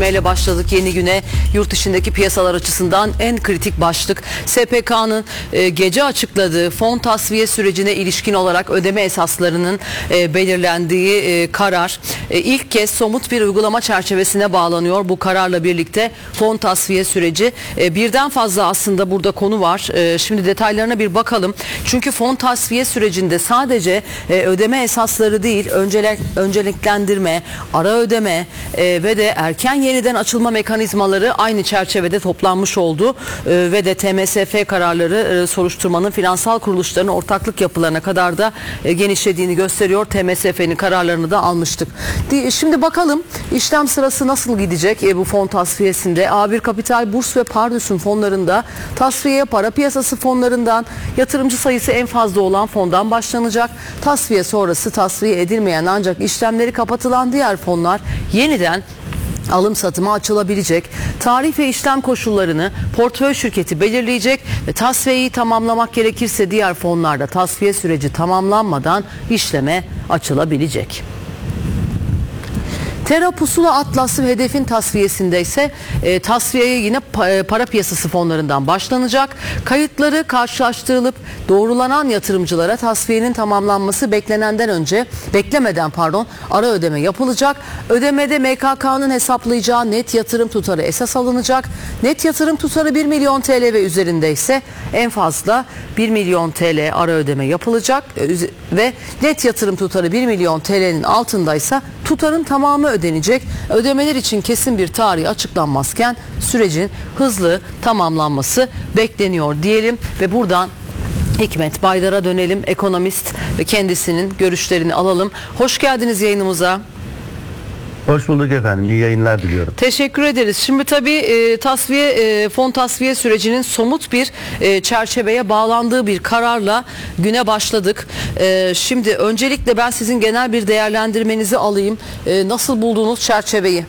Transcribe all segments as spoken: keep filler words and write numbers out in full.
ile başladık yeni güne. Yurt dışındaki piyasalar açısından en kritik başlık S P K'nın e, gece açıkladığı fon tasfiye sürecine ilişkin olarak ödeme esaslarının e, belirlendiği e, karar. E, ilk kez somut bir uygulama çerçevesine bağlanıyor. Bu kararla birlikte fon tasfiye süreci e, birden fazla aslında burada konu var. E, şimdi detaylarına bir bakalım. Çünkü fon tasfiye sürecinde sadece e, ödeme esasları değil, öncelik, önceliklendirme, ara ödeme e, ve de erken yeniden açılma mekanizmaları aynı çerçevede toplanmış oldu e, ve de T M S F kararları e, soruşturmanın finansal kuruluşların ortaklık yapılarına kadar da e, genişlediğini gösteriyor. T M S F'nin kararlarını da almıştık. Şimdi bakalım işlem sırası nasıl gidecek e, bu fon tasfiyesinde? A bir Kapital, Burs ve Pardüs'ün fonlarında tasfiye para piyasası fonlarından yatırımcı sayısı en fazla olan fondan başlanacak. Tasfiye sonrası tasfiye edilmeyen ancak işlemleri kapatılan diğer fonlar yeniden alım satıma açılabilecek. Tarih ve işlem koşullarını portföy şirketi belirleyecek ve tasfiyeyi tamamlamak gerekirse diğer fonlarda tasfiye süreci tamamlanmadan işleme açılabilecek. Terra Pusula Atlas ve Hedef'in tasfiyesinde ise e, tasfiyeye yine pa, e, para piyasası fonlarından başlanacak. Kayıtları karşılaştırılıp doğrulanan yatırımcılara tasfiyenin tamamlanması beklenenden önce, beklemeden pardon, ara ödeme yapılacak. Ödemede M K K'nın hesaplayacağı net yatırım tutarı esas alınacak. Net yatırım tutarı bir milyon T L ve üzerinde ise en fazla bir milyon T L ara ödeme yapılacak ve net yatırım tutarı bir milyon T L'nin altındaysa tutarın tamamı ödenecek. Ödemeler için kesin bir tarih açıklanmazken sürecin hızlı tamamlanması bekleniyor diyelim ve buradan Hikmet Baydar'a dönelim. Ekonomist ve kendisinin görüşlerini alalım. Hoş geldiniz yayınımıza. Hoş bulduk efendim. İyi yayınlar diliyorum. Teşekkür ederiz. Şimdi tabii e, tasfiye e, fon tasfiye sürecinin somut bir e, çerçeveye bağlandığı bir kararla güne başladık. E, şimdi öncelikle ben sizin genel bir değerlendirmenizi alayım. E, nasıl buldunuz çerçeveyi?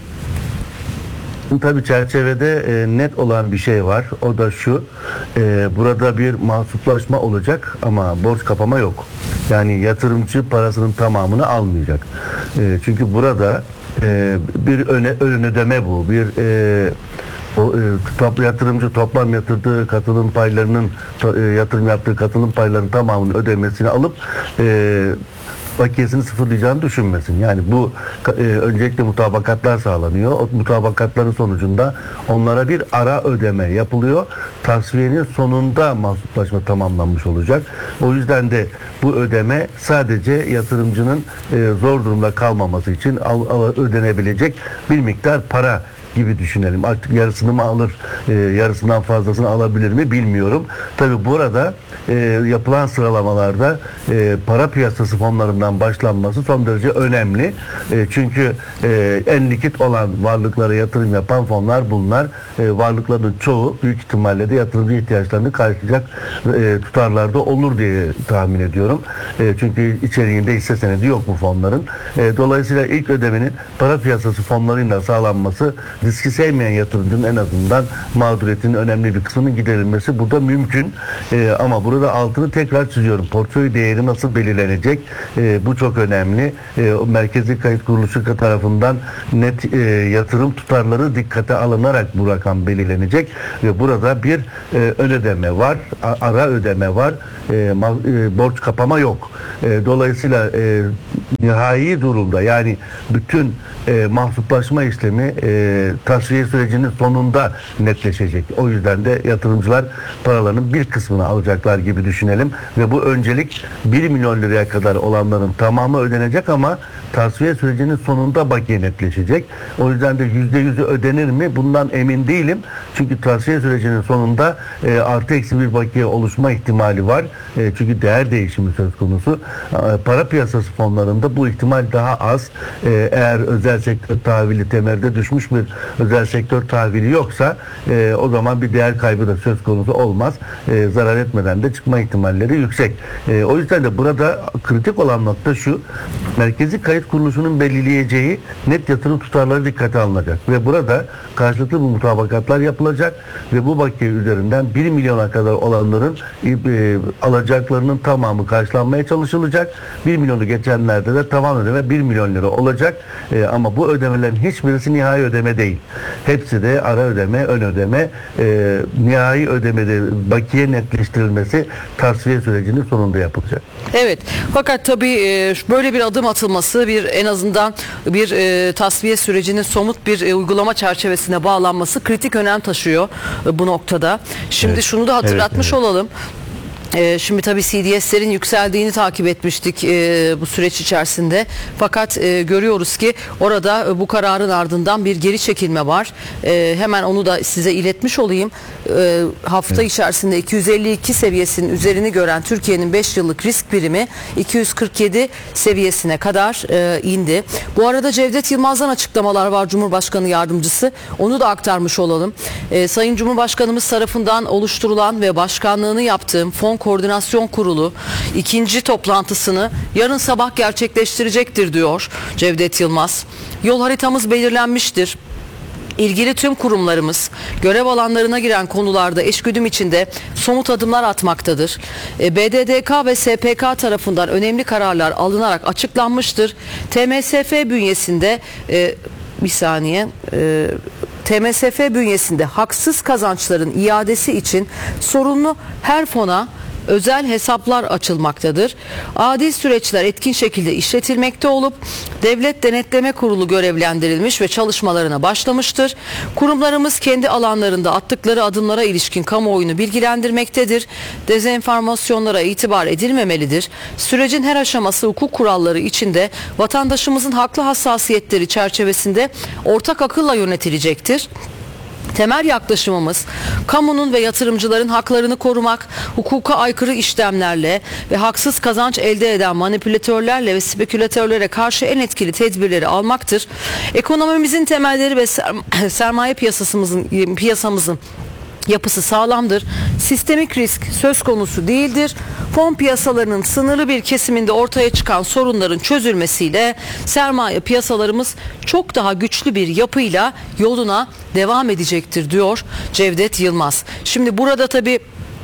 Tabii çerçevede e, net olan bir şey var. O da şu. E, burada bir mahsuplaşma olacak ama borç kapama yok. Yani yatırımcı parasının tamamını almayacak. E, çünkü burada e, bir öne, ön ödeme bu. Bir e, o, e, toplu yatırımcı toplam yatırdığı katılım paylarının to, e, yatırım yaptığı katılım paylarının tamamını ödemesini alıp e, bakiyesini sıfırlayacağını düşünmesin. Yani bu e, öncelikle mutabakatlar sağlanıyor. O mutabakatların sonucunda onlara bir ara ödeme yapılıyor. Tasfiyenin sonunda mahsuplaşma tamamlanmış olacak. O yüzden de bu ödeme sadece yatırımcının e, zor durumda kalmaması için al, al, ödenebilecek bir miktar para gibi düşünelim. Artık yarısını mı alır, e, yarısından fazlasını alabilir mi bilmiyorum. Tabi burada e, yapılan sıralamalarda e, para piyasası fonlarından başlanması son derece önemli. E, çünkü e, en likit olan varlıklara yatırım yapan fonlar bunlar. E, varlıkların çoğu büyük ihtimalle de yatırımcı ihtiyaçlarını karşılayacak e, tutarlarda olur diye tahmin ediyorum. E, çünkü içeriğinde hisse senedi yok bu fonların. E, dolayısıyla ilk ödemenin para piyasası fonlarıyla sağlanması riski sevmeyen yatırımcının en azından mağduriyetinin önemli bir kısmının giderilmesi burada mümkün. Ee, ama burada altını tekrar çiziyorum. Portföy değeri nasıl belirlenecek? Ee, bu çok önemli. Ee, Merkezi Kayıt Kuruluşu tarafından net e, yatırım tutarları dikkate alınarak bu rakam belirlenecek ve burada bir e, ön ödeme var, ara ödeme var, e, mal, e, borç kapama yok. E, dolayısıyla e, nihai durumda yani bütün e, mahsuplaşma işlemi e, tasfiye sürecinin sonunda netleşecek. O yüzden de yatırımcılar paralarının bir kısmını alacaklar gibi düşünelim ve bu öncelik bir milyon liraya kadar olanların tamamı ödenecek ama tasfiye sürecinin sonunda bakiye netleşecek. O yüzden de yüzde yüzü ödenir mi? Bundan emin değilim. Çünkü tasfiye sürecinin sonunda e, artı eksi bir bakiye oluşma ihtimali var. E, çünkü değer değişimi söz konusu. E, para piyasası fonlarında bu ihtimal daha az. E, eğer özel sektör tahvili temelde düşmüş bir özel sektör tahvili yoksa e, o zaman bir değer kaybı da söz konusu olmaz. E, zarar etmeden de çıkma ihtimalleri yüksek. E, o yüzden de burada kritik olan nokta şu. Merkezi Kayıt Kuruluşu'nun belirleyeceği net yatırım tutarları dikkate alınacak ve burada karşılıklı bu mutabakatlar yapılacak ve bu bakiye üzerinden bir milyona kadar olanların e, alacaklarının tamamı karşılanmaya çalışılacak. bir milyonu geçenlerde de tamam ödeme bir milyon lira olacak. E, ama bu ödemelerin hiçbirisi nihai ödeme değil. değil. Hepsi de ara ödeme, ön ödeme, e, nihai ödemede bakiye netleştirilmesi tasfiye sürecinin sonunda yapılacak. Evet, fakat tabii e, böyle bir adım atılması, bir en azından bir e, tasfiye sürecinin somut bir e, uygulama çerçevesine bağlanması kritik önem taşıyor e, bu noktada. Şimdi Evet. şunu da hatırlatmış Evet, evet. olalım. Ee, şimdi tabii C D S'lerin yükseldiğini takip etmiştik e, bu süreç içerisinde. Fakat e, görüyoruz ki orada e, bu kararın ardından bir geri çekilme var. E, hemen onu da size iletmiş olayım. E, hafta evet. içerisinde iki yüz elli iki seviyesinin üzerini gören Türkiye'nin beş yıllık risk primi iki yüz kırk yedi seviyesine kadar e, indi. Bu arada Cevdet Yılmaz'dan açıklamalar var, Cumhurbaşkanı Yardımcısı. Onu da aktarmış olalım. E, Sayın Cumhurbaşkanımız tarafından oluşturulan ve başkanlığını yaptığım Fon Koordinasyon Kurulu ikinci toplantısını yarın sabah gerçekleştirecektir diyor Cevdet Yılmaz. Yol haritamız belirlenmiştir. İlgili tüm kurumlarımız görev alanlarına giren konularda eşgüdüm içinde somut adımlar atmaktadır. E, B D D K ve S P K tarafından önemli kararlar alınarak açıklanmıştır. T M S F bünyesinde e, bir saniye e, T M S F bünyesinde haksız kazançların iadesi için sorumlu her fona özel hesaplar açılmaktadır. Adil süreçler etkin şekilde işletilmekte olup Devlet Denetleme Kurulu görevlendirilmiş ve çalışmalarına başlamıştır. Kurumlarımız kendi alanlarında attıkları adımlara ilişkin kamuoyunu bilgilendirmektedir. Dezenformasyonlara itibar edilmemelidir. Sürecin her aşaması hukuk kuralları içinde vatandaşımızın haklı hassasiyetleri çerçevesinde ortak akılla yönetilecektir. Temel yaklaşımımız kamunun ve yatırımcıların haklarını korumak, hukuka aykırı işlemlerle ve haksız kazanç elde eden manipülatörlerle ve spekülatörlere karşı en etkili tedbirleri almaktır. Ekonomimizin temelleri ve ser- sermaye piyasamızın piyasamızın yapısı sağlamdır. Sistemik risk söz konusu değildir. Fon piyasalarının sınırlı bir kesiminde ortaya çıkan sorunların çözülmesiyle sermaye piyasalarımız çok daha güçlü bir yapıyla yoluna devam edecektir diyor Cevdet Yılmaz. Şimdi burada tabii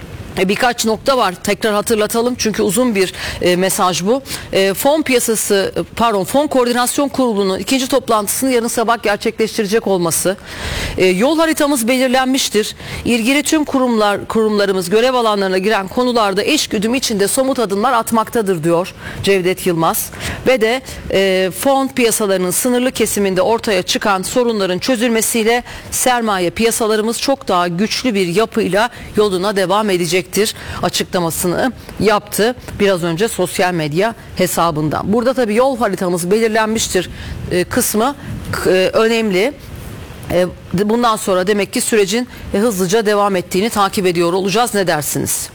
birkaç nokta var. Tekrar hatırlatalım çünkü uzun bir e, mesaj bu. E, fon piyasası, pardon, Fon Koordinasyon Kurulu'nun ikinci toplantısını yarın sabah gerçekleştirecek olması. E, yol haritamız belirlenmiştir. İlgili tüm kurumlar, kurumlarımız görev alanlarına giren konularda eşgüdüm içinde somut adımlar atmaktadır diyor Cevdet Yılmaz. Ve de e, fon piyasalarının sınırlı kesiminde ortaya çıkan sorunların çözülmesiyle sermaye piyasalarımız çok daha güçlü bir yapıyla yoluna devam edecek açıklamasını yaptı biraz önce sosyal medya hesabından. Burada tabii yol haritamız belirlenmiştir e, kısmı e, önemli. E, bundan sonra demek ki sürecin e, hızlıca devam ettiğini takip ediyor olacağız. Ne dersiniz?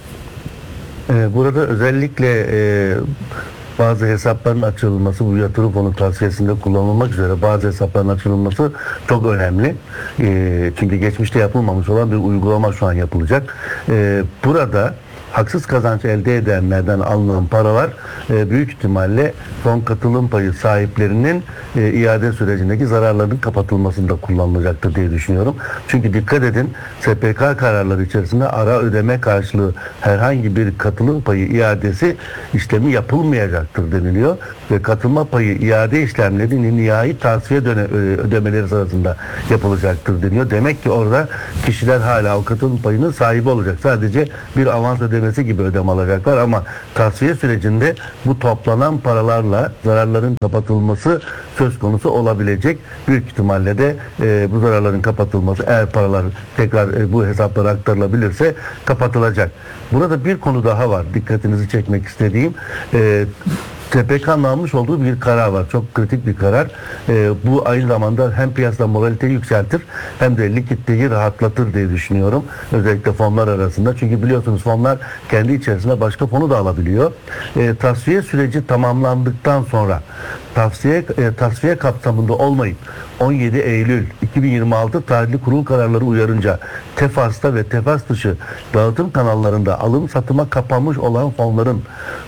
E, burada özellikle e, bazı hesapların açılması, bu yatırım fonu tavsiyesinde kullanılmak üzere bazı hesapların açılması çok önemli. E, çünkü geçmişte yapılmamış olan bir uygulama şu an yapılacak. E, burada haksız kazanç elde edenlerden alınan paralar e, büyük ihtimalle fon katılım payı sahiplerinin e, iade sürecindeki zararların kapatılmasında kullanılacaktır diye düşünüyorum. Çünkü dikkat edin, S P K kararları içerisinde ara ödeme karşılığı herhangi bir katılım payı iadesi işlemi yapılmayacaktır deniliyor ve katılma payı iade işlemlerinin nihai tasfiye döne, ödemeleri sırasında yapılacaktır deniyor. Demek ki orada kişiler hala o katılım payının sahibi olacak. Sadece bir avans ödemesi gibi ödeme alacaklar ama tasfiye sürecinde bu toplanan paralarla zararların kapatılması söz konusu olabilecek. Büyük ihtimalle de e, bu zararların kapatılması, eğer paralar tekrar e, bu hesaplara aktarılabilirse kapatılacak. Burada bir konu daha var. Dikkatinizi çekmek istediğim. E, T P K'nın almış olduğu bir karar var. Çok kritik bir karar. Ee, bu aynı zamanda hem piyasada moraliteyi yükseltir hem de likiditeyi rahatlatır diye düşünüyorum. Özellikle fonlar arasında. Çünkü biliyorsunuz fonlar kendi içerisinde başka fonu da alabiliyor. Ee, tasfiye süreci tamamlandıktan sonra tavsiye e, tasfiye kapsamında olmayıp on yedi Eylül iki bin yirmi altı tarihli kurul kararları uyarınca Tefas'ta ve Tefas dışı dağıtım kanallarında alım satıma kapanmış olan fonların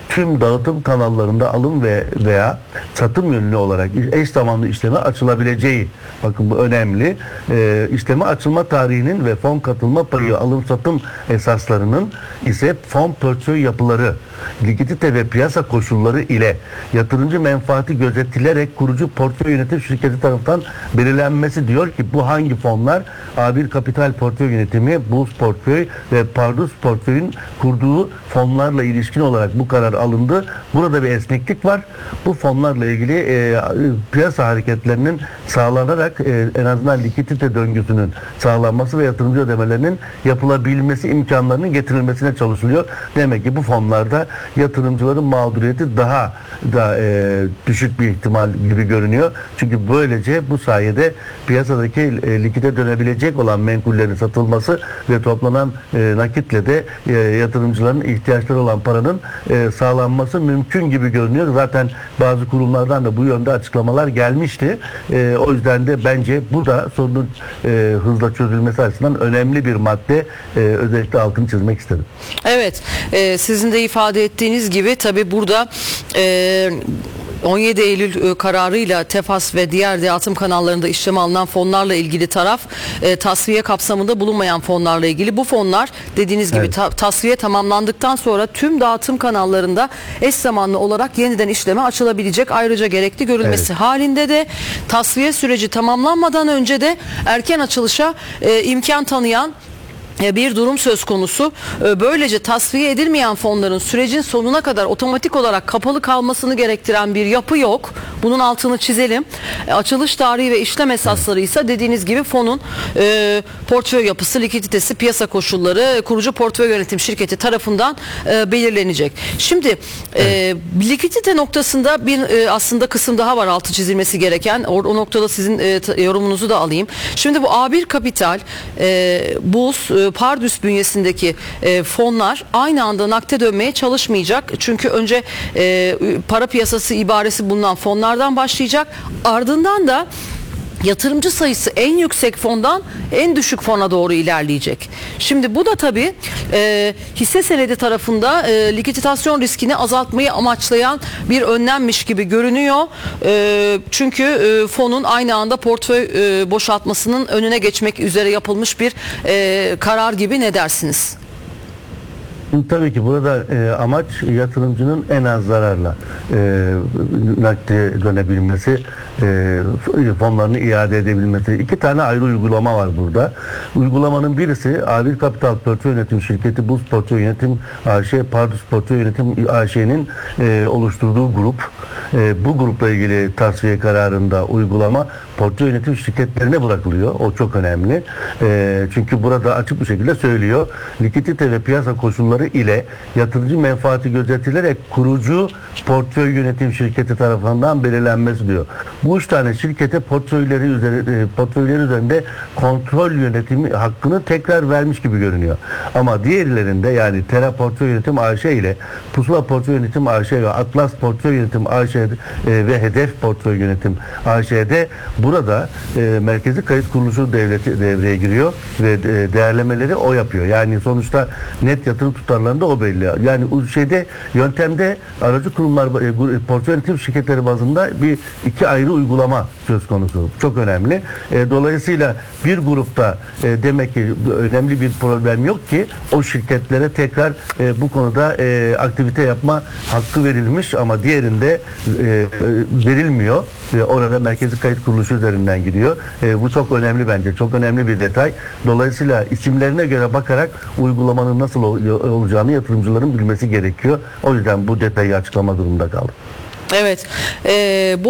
tüm dağıtım kanallarında alım ve veya satım yönlü olarak eş zamanlı işleme açılabileceği, bakın bu önemli, e, işleme açılma tarihinin ve fon katılma payı alım satım esaslarının ise fon portföy yapıları, likidite ve piyasa koşulları ile yatırımcı menfaati gözetilerek kurucu portföy yönetim şirketi tarafından belirlenmesi diyor ki bu hangi fonlar? A bir Kapital Portföy Yönetimi, Buz Portföy ve Pardus Portföy'ün kurduğu fonlarla ilişkin olarak bu karar alındı. Burada bir esneklik var. Bu fonlarla ilgili e, piyasa hareketlerinin sağlanarak e, en azından likidite döngüsünün sağlanması ve yatırımcı ödemelerinin yapılabilmesi imkanlarının getirilmesine çalışılıyor. Demek ki bu fonlarda yatırımcıların mağduriyeti daha da e, düşük bir ihtimal gibi görünüyor. Çünkü böylece bu sayede piyasadaki e, likite dönebilecek olan menkullerin satılması ve toplanan e, nakitle de e, yatırımcıların ihtiyaçları olan paranın e, sağlanması mümkün gibi görünüyor. Zaten bazı kurumlardan da bu yönde açıklamalar gelmişti. E, o yüzden de bence bu da sorunun e, hızla çözülmesi açısından önemli bir madde. E, özellikle altını çizmek istedim. Evet, e, sizin de ifade ettiğiniz gibi tabii burada e, on yedi Eylül kararıyla Tefas ve diğer dağıtım kanallarında işleme alınan fonlarla ilgili taraf e, tasfiye kapsamında bulunmayan fonlarla ilgili. Bu fonlar dediğiniz gibi evet. ta, tasfiye tamamlandıktan sonra tüm dağıtım kanallarında eş zamanlı olarak yeniden işleme açılabilecek. Ayrıca gerekli görülmesi evet. halinde de tasfiye süreci tamamlanmadan önce de erken açılışa e, imkan tanıyan bir durum söz konusu. Böylece tasfiye edilmeyen fonların sürecin sonuna kadar otomatik olarak kapalı kalmasını gerektiren bir yapı yok. Bunun altını çizelim. Açılış tarihi ve işlem esasları ise dediğiniz gibi fonun e, portföy yapısı, likiditesi, piyasa koşulları kurucu portföy yönetim şirketi tarafından e, belirlenecek. Şimdi e, likidite noktasında bir e, aslında kısım daha var altı çizilmesi gereken. O, o noktada sizin e, yorumunuzu da alayım. Şimdi bu A bir Kapital, e, Buz, e, Pardus bünyesindeki e, fonlar aynı anda nakde dönmeye çalışmayacak. Çünkü önce e, para piyasası ibaresi bulunan fonlardan başlayacak. Ardından da yatırımcı sayısı en yüksek fondan en düşük fona doğru ilerleyecek. Şimdi bu da tabii e, hisse senedi tarafında e, likiditasyon riskini azaltmayı amaçlayan bir önlemmiş gibi görünüyor. E, çünkü e, fonun aynı anda portföy e, boşaltmasının önüne geçmek üzere yapılmış bir e, karar gibi, ne dersiniz? Tabii ki burada e, amaç yatırımcının en az zararla e, nakde dönebilmesi, e, fonlarını iade edebilmesi. İki tane ayrı uygulama var burada. Uygulamanın birisi A bir Kapital Portföy Yönetim Şirketi, Buz Portföy Yönetim A Ş, Pardus Portföy Yönetim A Ş'nin e, oluşturduğu grup. E, bu grupla ilgili tasfiye kararında uygulama portföy yönetim şirketlerine bırakılıyor. O çok önemli. E, çünkü burada açık bir şekilde söylüyor. Likidite ve piyasa koşulları ile yatırımcı menfaati gözetilerek kurucu portföy yönetim şirketi tarafından belirlenmesi diyor. Bu üç tane şirkete portföyleri üzerinde, portföyleri üzerinde kontrol yönetimi hakkını tekrar vermiş gibi görünüyor. Ama diğerlerinde, yani Tera Portföy Yönetim A Ş ile Pusula Portföy Yönetim A Ş ve Atlas Portföy Yönetim A Ş ve Hedef Portföy Yönetim A Ş'de burada e, Merkezi Kayıt Kuruluşu devleti devreye giriyor ve e, değerlemeleri o yapıyor. Yani sonuçta net yatırım tutarlarında o belli. Yani o şeyde, yöntemde aracı kurumlar, e, portföy yönetim şirketleri bazında bir iki ayrı uygulama söz konusu. Çok önemli. E, dolayısıyla bir grupta e, demek ki önemli bir problem yok ki o şirketlere tekrar e, bu konuda e, aktivite yapma hakkı verilmiş, ama diğerinde e, verilmiyor. E, orada Merkezi Kayıt Kuruluşu üzerinden gidiyor. E, bu çok önemli bence. Çok önemli bir detay. Dolayısıyla isimlerine göre bakarak uygulamanın nasıl ol- olacağını yatırımcıların bilmesi gerekiyor. O yüzden bu detayı açıklama durumunda kaldım. Evet. E, bu